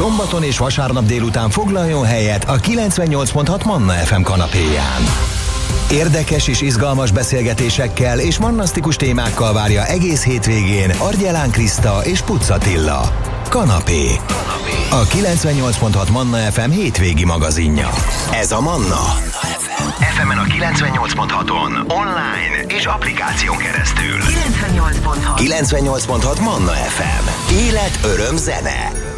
szombaton és vasárnap délután foglaljon helyet a 98.6 Manna FM kanapéján. Érdekes és izgalmas beszélgetésekkel és mannasztikus témákkal várja egész hétvégén Argyelán Kriszta és Pucz Attila. Kanapé. A 98.6 Manna FM hétvégi magazinja. Ez a Manna. FM-en a 98.6-on, online és applikáción keresztül. 98.6 98.6 Manna FM. Élet, öröm, zene.